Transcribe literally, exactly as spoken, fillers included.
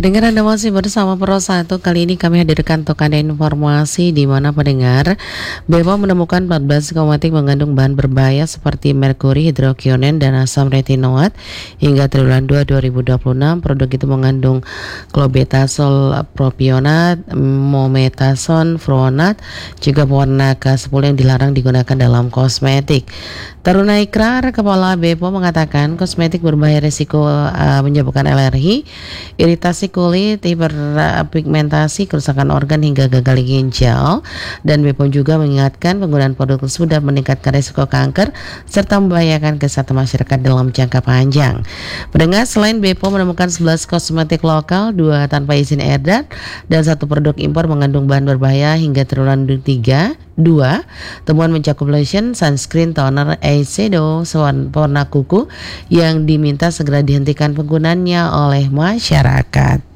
Pendengar Anda masih bersama Pro satu. Kali ini kami hadirkan untuk Anda informasi di mana pendengar B P O M menemukan empat belas kosmetik mengandung bahan berbahaya seperti merkuri, hidrokionen, dan asam retinoat. Hingga triwulan dua dua ribu dua puluh enam, produk itu mengandung clobetasol propionat, mometasone furonat, juga pewarna K sepuluh yang dilarang digunakan dalam kosmetik. Taruna Ikrar, Kepala B P O M mengatakan kosmetik berbahaya risiko uh, menyebabkan alergi, iritasi kulit, hiperpigmentasi, kerusakan organ hingga gagal ginjal. Dan B P O M juga mengingatkan penggunaan produk tersebut dapat meningkatkan risiko kanker serta membahayakan kesehatan masyarakat dalam jangka panjang. Pendengar, selain B P O M menemukan sebelas kosmetik lokal, dua tanpa izin edar, dan satu produk impor mengandung bahan berbahaya hingga triwulan tiga. Dua, temuan mencakup lotion, sunscreen, toner, eyeshadow, pewarna kuku yang diminta segera dihentikan penggunaannya oleh masyarakat.